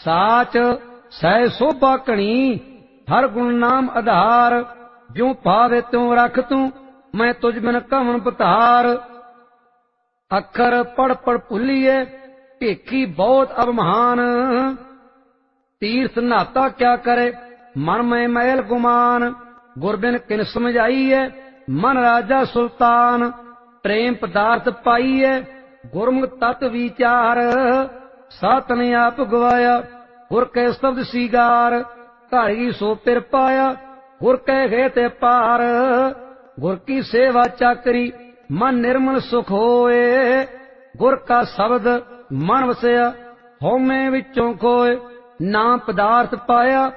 साच सह शोभा घणी हर गुण नाम आधार। ज्यों भावे त्यों रख तू मैं तुझ बिन कवन पतार। अखर पढ़ पढ़ भुलिए भेखी बहुत अब महान। तीर्थ नाता क्या करे मन में मैल गुमान। गुर बिन किन समझाइए मन राजा सुल्तान। प्रेम पदार्थ पाइए गुरमुख तत् विचार। सातन आप गवाया गुर कै शब्द सीगार। घाड़ी सो पिर पाया गुर कै गए ते पार। गुर की सेवा चाकरी मन निर्मल सुख होए। गुर का शब्द मन वसया हौमे विचों खोए। ना पदार्थ पाया